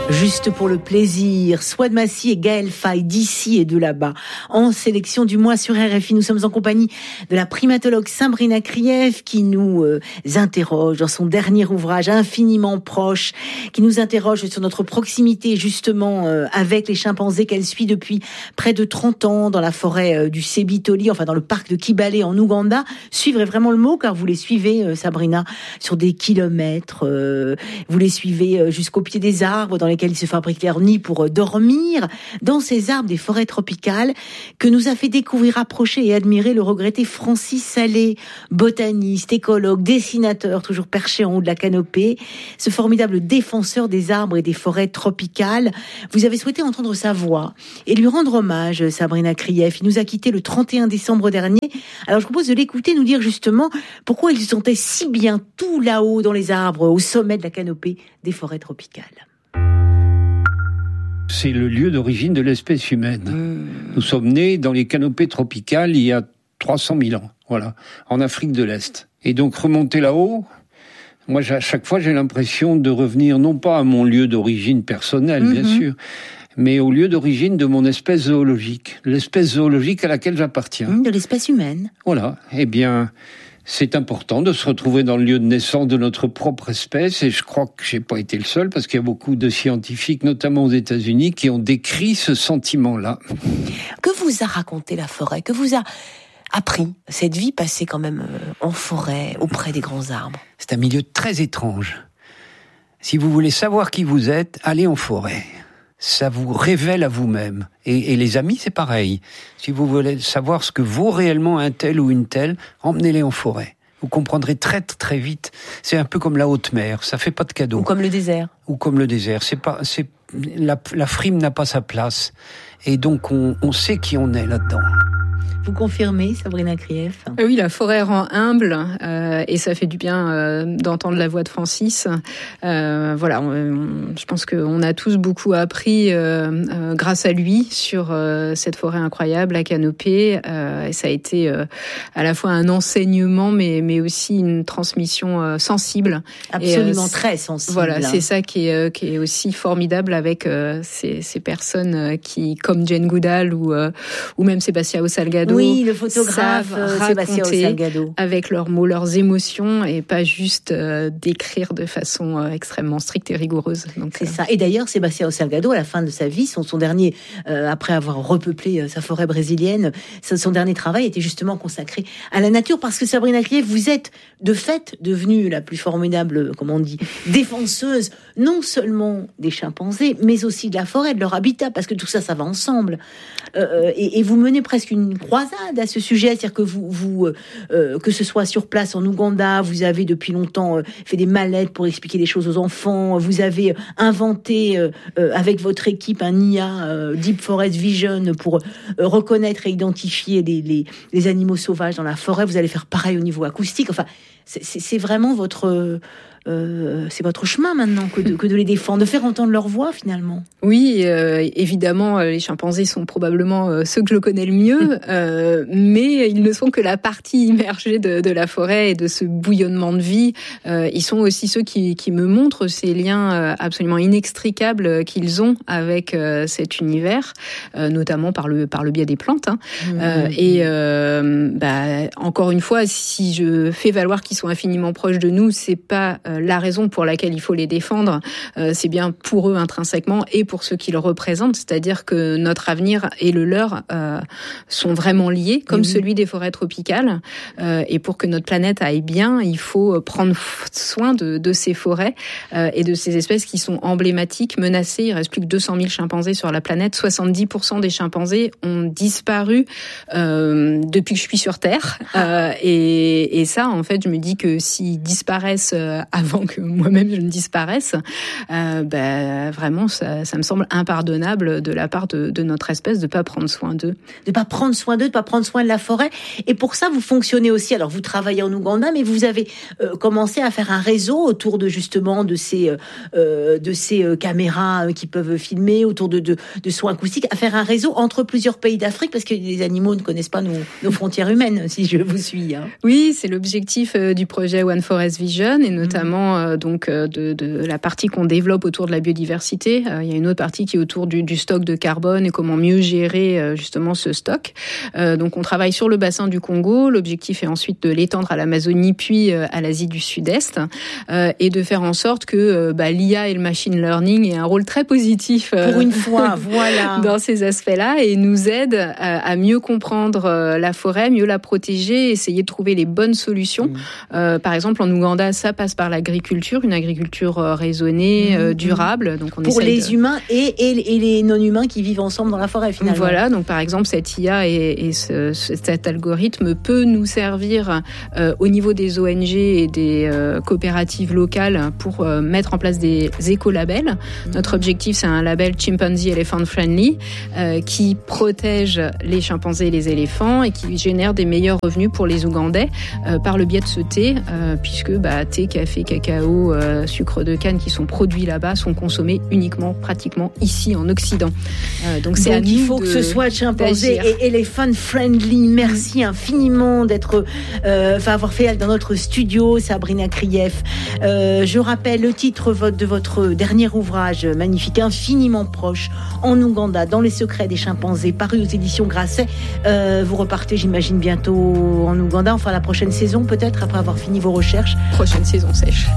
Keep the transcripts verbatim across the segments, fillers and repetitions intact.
Juste pour le plaisir, Souad Massi et Gaël Faye d'ici et de là-bas. En sélection du mois sur R F I, nous sommes en compagnie de la primatologue Sabrina Krief qui nous euh, interroge dans son dernier ouvrage Infiniment proche, qui nous interroge sur notre proximité justement euh, avec les chimpanzés qu'elle suit depuis près de trente ans dans la forêt euh, du Sebitoli, enfin dans le parc de Kibale en Ouganda. Suivre est vraiment le mot car vous les suivez, euh, Sabrina, sur des kilomètres. Euh, vous les suivez euh, jusqu'au pied des arbres dans les lesquels ils se fabriquent leur nid pour dormir, dans ces arbres des forêts tropicales que nous a fait découvrir, approcher et admirer le regretté Francis Salé, botaniste, écologue, dessinateur, toujours perché en haut de la canopée, ce formidable défenseur des arbres et des forêts tropicales. Vous avez souhaité entendre sa voix et lui rendre hommage, Sabrina Krief. Il nous a quittés le trente et un décembre dernier. Alors je propose de l'écouter, nous dire justement pourquoi il se sentait si bien tout là-haut dans les arbres, au sommet de la canopée des forêts tropicales. C'est le lieu d'origine de l'espèce humaine. Mmh. Nous sommes nés dans les canopées tropicales il y a trois cent mille ans, voilà, en Afrique de l'Est. Et donc remonter là-haut, moi à chaque fois j'ai l'impression de revenir non pas à mon lieu d'origine personnelle, mmh. bien sûr, mais au lieu d'origine de mon espèce zoologique, l'espèce zoologique à laquelle j'appartiens. Mmh, de l'espèce humaine. Voilà, eh bien... c'est important de se retrouver dans le lieu de naissance de notre propre espèce, et je crois que j'ai pas été le seul, parce qu'il y a beaucoup de scientifiques, notamment aux États-Unis, qui ont décrit ce sentiment-là. Que vous a raconté la forêt ? Que vous a appris cette vie passée quand même en forêt, auprès des grands arbres ? C'est un milieu très étrange. Si vous voulez savoir qui vous êtes, allez en forêt. Ça vous révèle à vous-même. Et, et les amis, c'est pareil. Si vous voulez savoir ce que vaut réellement un tel ou une telle, emmenez-les en forêt. Vous comprendrez très très vite. C'est un peu comme la haute mer, ça fait pas de cadeau. Ou comme le désert. Ou comme le désert. C'est pas, c'est la, la frime n'a pas sa place. Et donc on, on sait qui on est là-dedans. Vous confirmez, Sabrina Krief ? Oui, la forêt rend humble euh, et ça fait du bien euh, d'entendre la voix de Francis. Euh, voilà, on, on, je pense qu'on a tous beaucoup appris euh, euh, grâce à lui sur euh, cette forêt incroyable, la canopée. Euh, et ça a été euh, à la fois un enseignement, mais, mais aussi une transmission euh, sensible. Absolument, et, euh, très sensible. Voilà, c'est ça qui est, qui est aussi formidable avec euh, ces, ces personnes qui, comme Jane Goodall ou, euh, ou même Sebastião Salgado, oui, le photographe euh, Sebastião Salgado, avec leurs mots, leurs émotions, et pas juste euh, décrire de façon euh, extrêmement stricte et rigoureuse. Donc, c'est euh... ça. Et d'ailleurs, Sebastião Salgado, à la fin de sa vie, son, son dernier, euh, après avoir repeuplé euh, sa forêt brésilienne, son, son dernier travail était justement consacré à la nature, parce que Sabrina Krief, vous êtes de fait devenue la plus formidable, comment on dit, défenseuse, non seulement des chimpanzés, mais aussi de la forêt, de leur habitat, parce que tout ça, ça va ensemble. Euh, et, et vous menez presque une croisade à ce sujet, c'est-à-dire que vous, vous euh, que ce soit sur place en Ouganda, vous avez depuis longtemps euh, fait des mallettes pour expliquer des choses aux enfants, vous avez inventé euh, euh, avec votre équipe un I A, euh, Deep Forest Vision, pour euh, reconnaître et identifier les, les, les animaux sauvages dans la forêt, vous allez faire pareil au niveau acoustique, enfin, c'est, c'est, c'est vraiment votre... Euh, c'est votre chemin maintenant que de, que de les défendre, de faire entendre leur voix finalement. Oui, euh, évidemment, les chimpanzés sont probablement euh, ceux que je connais le mieux, euh, mais ils ne sont que la partie immergée de, de la forêt et de ce bouillonnement de vie. Euh, ils sont aussi ceux qui, qui me montrent ces liens euh, absolument inextricables qu'ils ont avec euh, cet univers, euh, notamment par le par le biais des plantes. Hein. Mmh. Euh, et euh, bah, encore une fois, si je fais valoir qu'ils sont infiniment proches de nous, c'est pas euh, la raison pour laquelle il faut les défendre, euh, c'est bien pour eux intrinsèquement et pour ceux qui le représentent, c'est-à-dire que notre avenir et le leur euh, sont vraiment liés, comme mmh. celui des forêts tropicales. Euh, et pour que notre planète aille bien, il faut prendre soin de, de ces forêts euh, et de ces espèces qui sont emblématiques, menacées. Il reste plus que deux cent mille chimpanzés sur la planète. soixante-dix pour cent des chimpanzés ont disparu euh, depuis que je suis sur Terre. Euh, et, et ça, en fait, je me dis que s'ils disparaissent euh, avant que moi-même je ne disparaisse, euh, bah, vraiment, ça, ça me semble impardonnable de la part de, de notre espèce de ne pas prendre soin d'eux. De ne pas prendre soin d'eux, de ne pas prendre soin de la forêt. Et pour ça, vous fonctionnez aussi. Alors, vous travaillez en Ouganda, mais vous avez euh, commencé à faire un réseau autour de justement de ces, euh, de ces euh, caméras euh, qui peuvent filmer, autour de, de, de soins acoustiques, à faire un réseau entre plusieurs pays d'Afrique, parce que les animaux ne connaissent pas nos, nos frontières humaines, si je vous suis. Hein. Oui, c'est l'objectif euh, du projet One Forest Vision, et notamment notamment euh, donc de, de la partie qu'on développe autour de la biodiversité. Euh, il y a une autre partie qui est autour du, du stock de carbone et comment mieux gérer euh, justement ce stock. Euh, donc on travaille sur le bassin du Congo. L'objectif est ensuite de l'étendre à l'Amazonie puis euh, à l'Asie du Sud-Est euh, et de faire en sorte que euh, bah, l'I A et le machine learning aient un rôle très positif euh, pour une fois, voilà, dans ces aspects-là et nous aident à, à mieux comprendre euh, la forêt, mieux la protéger, essayer de trouver les bonnes solutions. Mmh. Euh, par exemple, en Ouganda, ça passe par l'agriculture, une agriculture euh, raisonnée, euh, durable. Donc on pour les de... humains et, et, et les non-humains qui vivent ensemble dans la forêt, finalement. Voilà, donc par exemple, cette I A et, et ce, cet algorithme peut nous servir euh, au niveau des O N G et des euh, coopératives locales pour euh, mettre en place des écolabels. Mmh. Notre objectif, c'est un label Chimpanzee Elephant Friendly euh, qui protège les chimpanzés et les éléphants et qui génère des meilleurs revenus pour les Ougandais euh, par le biais de ce thé, euh, puisque bah, thé, café, cacao, euh, sucre de canne qui sont produits là-bas sont consommés uniquement, pratiquement ici en Occident. Euh, donc c'est donc, à nous il faut de, que ce soit chimpanzé et elephant friendly. Merci mmh. infiniment d'être, euh, enfin avoir fait dans notre studio, Sabrina Krief. Euh, je rappelle le titre de votre dernier ouvrage magnifique, Infiniment proche, en Ouganda, dans les secrets des chimpanzés, paru aux éditions Grasset. Euh, vous repartez, j'imagine, bientôt en Ouganda, enfin la prochaine saison peut-être, après avoir fini vos recherches. Prochaine saison sèche.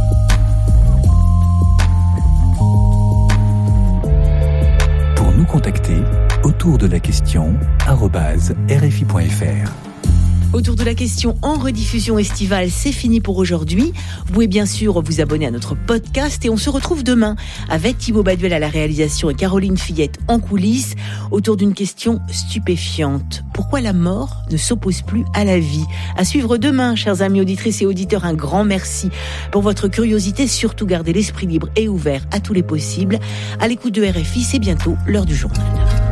Pour nous contacter, autour de la question arobase r f i point f r. Autour de la question en rediffusion estivale, c'est fini pour aujourd'hui. Vous pouvez bien sûr vous abonner à notre podcast et on se retrouve demain avec Thibaut Baduel à la réalisation et Caroline Fillette en coulisses autour d'une question stupéfiante. Pourquoi la mort ne s'oppose plus à la vie? À suivre demain, chers amis auditrices et auditeurs, un grand merci pour votre curiosité. Surtout gardez l'esprit libre et ouvert à tous les possibles. À l'écoute de R F I, c'est bientôt l'heure du journal.